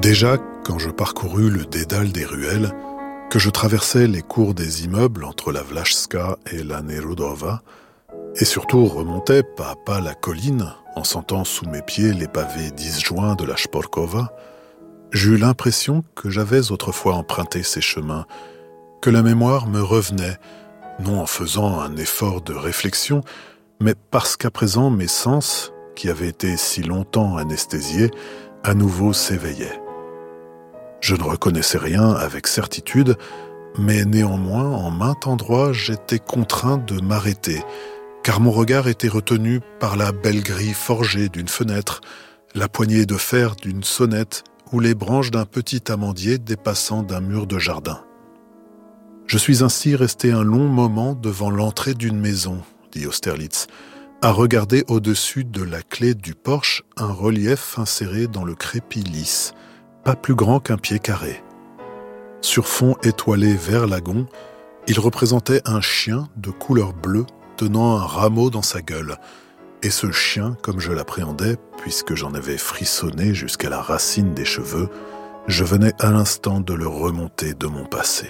Déjà, quand je parcourus le dédale des ruelles, que je traversais les cours des immeubles entre la Vlachska et la Nerudova, et surtout remontais pas à pas la colline en sentant sous mes pieds les pavés disjoints de la Shporkova, j'eus l'impression que j'avais autrefois emprunté ces chemins, que la mémoire me revenait, non en faisant un effort de réflexion, mais parce qu'à présent mes sens, qui avaient été si longtemps anesthésiés, à nouveau s'éveillaient. Je ne reconnaissais rien avec certitude, mais néanmoins, en maint endroit, j'étais contraint de m'arrêter, car mon regard était retenu par la belle grille forgée d'une fenêtre, la poignée de fer d'une sonnette ou les branches d'un petit amandier dépassant d'un mur de jardin. Je suis ainsi resté un long moment devant l'entrée d'une maison, dit Austerlitz, à regarder au-dessus de la clé du porche un relief inséré dans le crépi lisse, pas plus grand qu'un pied carré. Sur fond étoilé vert lagon, il représentait un chien de couleur bleue tenant un rameau dans sa gueule. Et ce chien, comme je l'appréhendais, puisque j'en avais frissonné jusqu'à la racine des cheveux, je venais à l'instant de le remonter de mon passé.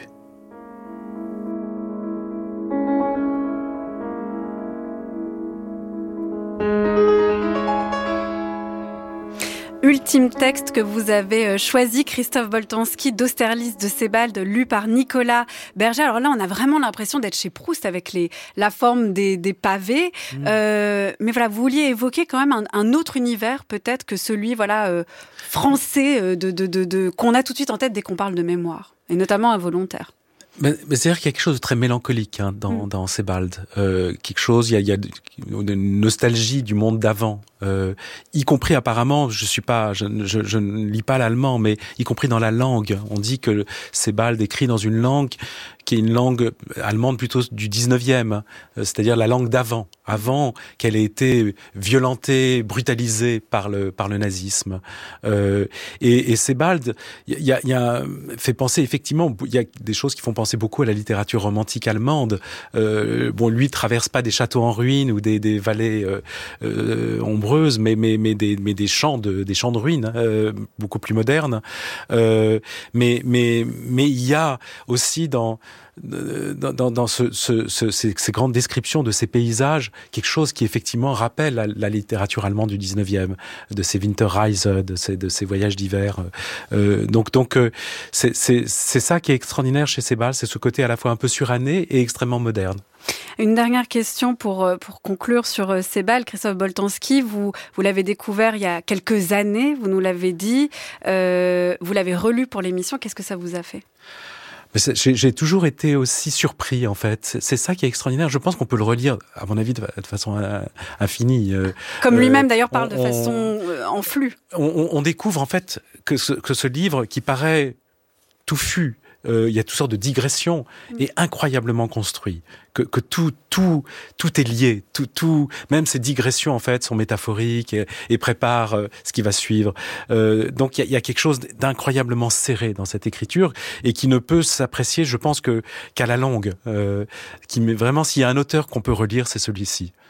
Ultime texte que vous avez choisi, Christophe Boltanski, d'Austerlitz de Sebald, lu par Nicolas Berger. Alors là, on a vraiment l'impression d'être chez Proust avec la forme des pavés. Mais voilà, vous vouliez évoquer quand même un autre univers, peut-être que celui français qu'on a tout de suite en tête dès qu'on parle de mémoire, et notamment involontaire. Mais c'est-à-dire qu'il y a quelque chose de très mélancolique dans Sebald. Quelque chose, il y a une nostalgie du monde d'avant. Y compris apparemment, je ne lis pas l'allemand, mais y compris dans la langue. On dit que Sebald écrit dans une langue qui est une langue allemande plutôt du 19e, c'est-à-dire la langue d'avant, avant qu'elle ait été violentée, brutalisée par le nazisme. Et Sebald, fait penser effectivement, il y a des choses qui font penser beaucoup à la littérature romantique allemande. Lui traverse pas des châteaux en ruine ou des vallées ombreuses, mais des champs de ruines, beaucoup plus modernes. Mais il y a aussi dans ces grandes descriptions de ces paysages, quelque chose qui effectivement rappelle la littérature allemande du 19e, de ces Winterreise, de ces voyages d'hiver. Donc c'est ça qui est extraordinaire chez Sebald, c'est ce côté à la fois un peu suranné et extrêmement moderne. Une dernière question pour conclure sur Sebald. Christophe Boltanski, vous l'avez découvert il y a quelques années, vous nous l'avez dit, vous l'avez relu pour l'émission, qu'est-ce que ça vous a fait ? J'ai toujours été aussi surpris, en fait. C'est ça qui est extraordinaire. Je pense qu'on peut le relire, à mon avis, de façon infinie. Comme lui-même, d'ailleurs, parle de façon en flux. On découvre, en fait, que ce livre, qui paraît touffu, il y a toutes sortes de digressions, est incroyablement construit. Que tout est lié, tout, même ces digressions en fait sont métaphoriques et préparent ce qui va suivre. Donc il y a quelque chose d'incroyablement serré dans cette écriture et qui ne peut s'apprécier, je pense qu'à la longue. Vraiment, s'il y a un auteur qu'on peut relire, c'est celui-ci.